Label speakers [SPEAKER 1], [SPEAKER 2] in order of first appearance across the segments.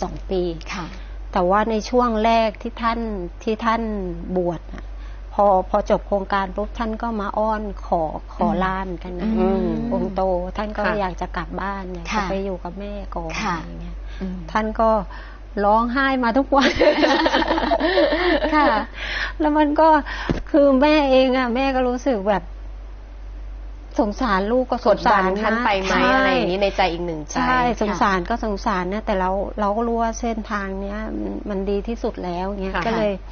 [SPEAKER 1] 2 ปี
[SPEAKER 2] ค่ะ
[SPEAKER 1] แต่ว่าในช่วงแรกที่ท่านบวชพอจบโครงการปุ๊บท่านก็มาอ้อนขอลาเหมือนกันนะองค์โตท่านก็อยากจะกลับบ้านอยากจะไปอยู่กับแม่ก่อนอะไรเงี้ยท่านก็ร้องไห้มาทุกวันค่ะแล้วมันก็คือแม่เองแม่ก็รู้สึกแบบสงสารลูกก็สงสาร
[SPEAKER 3] ท่านไปไหมอะไรอย่างนี้ในใจอีกหนึ่งใจ
[SPEAKER 1] ใช่สงสารก็สงสารนะแต่เราก็รู้ว่าเส้นทางเนี้ยมันดีที่สุดแล้วเงี้ยก็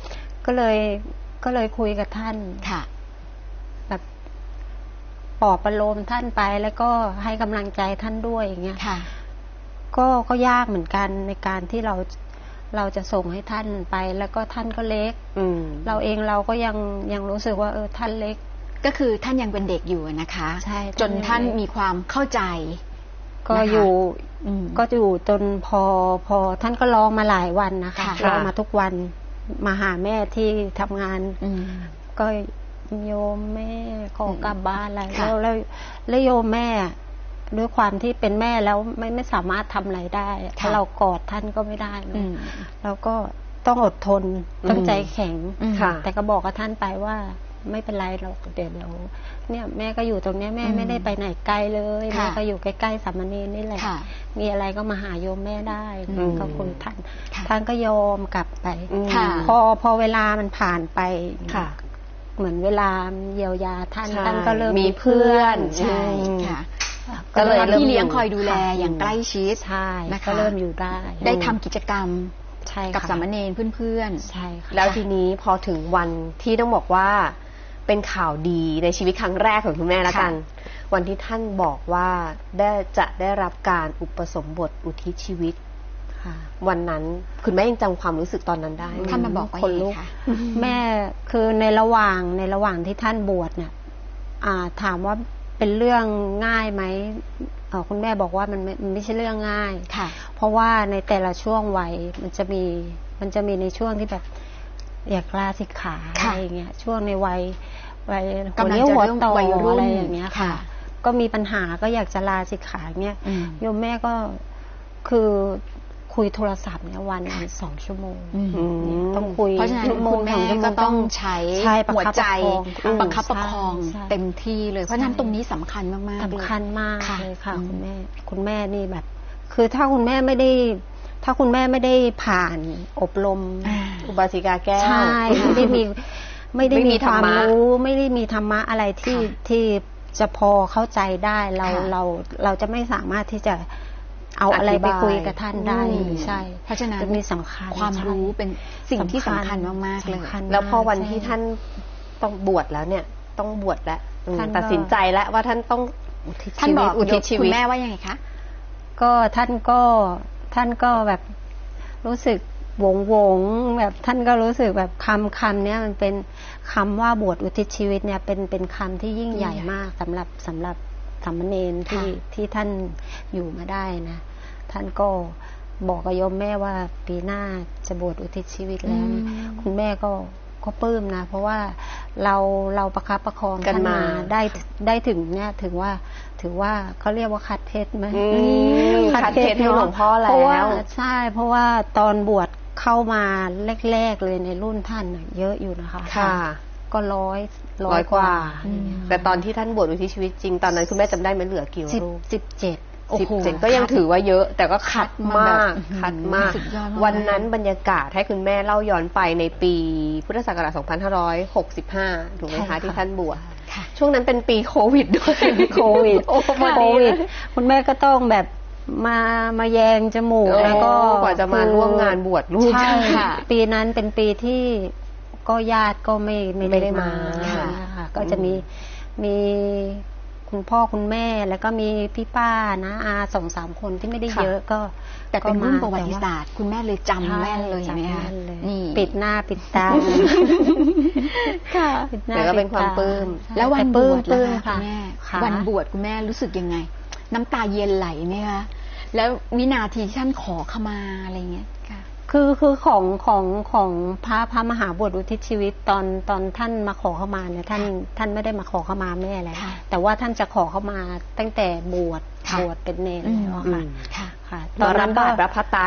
[SPEAKER 1] เลยคุยกับท่าน
[SPEAKER 2] ค่ะ
[SPEAKER 1] แบบปลอบประโลมท่านไปแล้วก็ให้กำลังใจท่านด้วยอย่างเงี้ย
[SPEAKER 2] ค่ะ
[SPEAKER 1] ก็ยากเหมือนกันในการที่เราจะส่งให้ท่านไปแล้วก็ท่านก็เล็กเราเองเราก็ยังรู้สึกว่าท่านเล็ก
[SPEAKER 2] ก็คือท่านยังเป็นเด็กอยู่นะคะ
[SPEAKER 1] ใช่
[SPEAKER 2] จนท่านมีความเข้าใจ
[SPEAKER 1] ก็อยู่จนพอท่านก็ร้องมาหลายวันนะคะร้องมาทุกวันมาหาแม่ที่ทำงานก็โยมแม่ขอกลับบ้านแล้วโยมแม่ด้วยความที่เป็นแม่แล้วไม่สามารถทำอะไรได้ถ้าเรากอดท่านก็ไม่ได้แล้วก็ต้องอดทนต้องใจแข็งแต่ก็บอกกับท่านไปว่าไม่เป็นไรหรอกเดี๋ยวเนี่ยแม่ก็อยู่ตรงนี้แม่ไม่ได้ไปไหนไกลเลยแม่ก็อยู่ใกล้ๆสามเณรนี่แหละมีอะไรก็มาหาโยมแม่ได้ก็คุยท่านก็ยอมกลับไปพอเวลามันผ่านไปเหมือนเวลาเยียวยาท่านก็เริ่ม
[SPEAKER 3] มีเพื่อน
[SPEAKER 2] ใช่ค่ะก็เลยพี่เลี้ยงคอยดูแลอย่างใกล้ชิด
[SPEAKER 1] ใช่ก็เริ่มอยู่ได้
[SPEAKER 2] ทำกิจกรรมกับสามเณรเพื่อน
[SPEAKER 1] ๆใช่ค่ะ
[SPEAKER 3] แล้วทีนี้พอถึงวันที่ต้องบอกว่าเป็นข่าวดีในชีวิตครั้งแรกของคุณแม่แล้วกันวันที่ท่านบอกว่าจะได้รับการอุปสมบทอุทิศชีวิตวันนั้นคุณแม่ยังจำความรู้สึกตอนนั้นได้
[SPEAKER 2] ท่านมาบอกว่า
[SPEAKER 1] คนลุกแม่คือในระหว่างที่ท่านบวชเนี่ยถามว่าเป็นเรื่องง่ายไหมคุณแม่บอกว่ามันไม่ใช่เรื่องง่ายเพราะว่าในแต่ละช่วงวัยมันจะมีในช่วงที่แบบอยากลาสิกขาอะไรอย่างเงี้ยช่วงในวัย
[SPEAKER 2] กำลังจะเริ่มวัยรุ่น
[SPEAKER 1] อะไรอย่างเงี้ยค่ะก็มีปัญหาก็อยากจะลาสิกขาเงี้ยโยมแม่ก็คือคุยโทรศัพท์เนี่ยวัน2 ชั่วโมงต้องคุย
[SPEAKER 2] เพราะฉะนั้นคุณแม่ก็ต้องใช้หัวใจประคับประคองเต็มที่เลยเพราะฉะนั้นตรงนี้สำคัญมากๆ
[SPEAKER 1] สำคัญมากเลยค่ะคุณแม่นี่แบบคือถ้าคุณแม่ไม่ได้ผ่านอบรม
[SPEAKER 3] อุบาสิกาแก้ว
[SPEAKER 1] ใช่ไม่ได้มีความรู้ไม่ได้มีธรรมะอะไรที่จะพอเข้าใจได้เราจะไม่สามารถที่จะเอาอะไรไปคุยกับท่านได้ใช่
[SPEAKER 2] เพราะฉะนั้น
[SPEAKER 1] มีสำคัญ
[SPEAKER 2] ความรู้เป็นสิ่งที่สำคัญมากๆเลย
[SPEAKER 3] แล้วพอวันที่ท่านต้องบวชแล้วเนี่ยต้องบวชแล้วตัดสินใจแล้วว่าท่านต้อง
[SPEAKER 2] ท่านบอกอุทิศชีวิตคุณแม่ว่ายังไงคะ
[SPEAKER 1] ก็ท่านก็แบบรู้สึกวงแบบท่านก็รู้สึกแบบคำเนี้ยมันเป็นคำว่าบวชอุทิศชีวิตเนี่ยเป็นคำที่ยิ่งใหญ่มากสำหรับสามเณรที่ท่านอยู่มาได้นะท่านก็บอกกับโยมแม่ว่าปีหน้าจะบวชอุทิศชีวิตแล้วคุณแม่ก็ปลื้มนะเพราะว่าเราประคับประคองกันมาได้ถึงเนี่ยถือว่าเขาเรียกว่าคัดเพชรไหม
[SPEAKER 3] คัดเพชรให้หลวงพ่อแล้ว
[SPEAKER 1] ใช่เพราะว่าตอนบวชเข้ามาแรกๆเลยในรุ่นท่านเยอะอยู่นะคะก็ร้อยกว่า
[SPEAKER 3] แต่ตอนที่ท่านบวชอุทิศชีวิตจริงตอนนั้นคุณแม่จำได้ไหมเหลือกี่รูป17ก็ยังถือว่าเยอะแต่ก็คัดมากวันนั้นบรรยากาศให้คุณแม่เล่าย้อนไปในปีพุทธศักราช2565ถูกไหมคะที่ท่านบวชช่วงนั้นเป็นปีโควิดด้วย
[SPEAKER 1] โควิดคุณแม่ก็ต้องแบบมาแยงจมูกแล้วก็
[SPEAKER 3] กว่าจะมาร่วมงานบวชลูก
[SPEAKER 1] ใช่ค่ะปีนั้นเป็นปีที่ก็ญาติก็ไม่ได้มาค่ะก็จะมีคุณพ่อคุณแม่แล้วก็มีพี่ป้านะ2-3 คนที่ไม่ได้เยอะก็
[SPEAKER 2] แต่เป็นรุ่นประวัติศาสตร์คุณแม่เลยจำแม่นเลยไหมคะ
[SPEAKER 1] นี่ปิดหน้าปิดตา
[SPEAKER 3] ค่ะแต่ก็เป็นความปลื้ม
[SPEAKER 2] แล้ววันบวชล่ะคะคุณแม่วันบวชคุณแม่รู้สึกยังไงน้ำตาเย็นไหลไหมคะแล้ววินาทีที่ท่านขอขมาอะไรเงี้ย
[SPEAKER 1] คือของพระมหาบวชอุทิศชีวิตตอนท่านมาขอเข้ามาเนี่ยท่านไม่ได้มาขอเข้ามาแม่แล้วแต่ว่าท่านจะขอเข้ามาตั้งแต่บวชเป็นเณรแล้วค่ะ
[SPEAKER 3] ตอนรับบาตรพระพัตตา